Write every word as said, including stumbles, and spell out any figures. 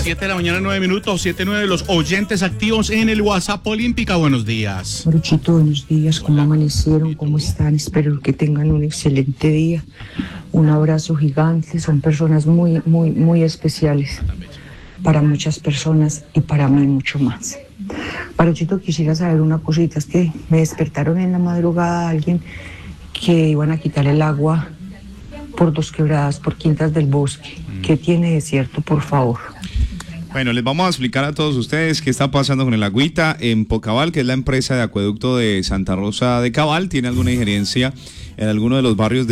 siete de la mañana, nueve minutos, siete nueve, los oyentes activos en el WhatsApp Olímpica. Buenos días. Maruchito, buenos días. ¿Cómo amanecieron? ¿Cómo están? Espero que tengan un excelente día. Un abrazo gigante. Son personas muy, muy, muy especiales para muchas personas y para mí mucho más. Maruchito, quisiera saber una cosita. Es que me despertaron en la madrugada alguien que iban a quitar el agua por Dos Quebradas, por Quintas del Bosque. ¿Qué tiene de cierto, por favor? Bueno, les vamos a explicar a todos ustedes qué está pasando con el agüita en Pocabal, que es la empresa de acueducto de Santa Rosa de Cabal. Tiene alguna injerencia en alguno de los barrios de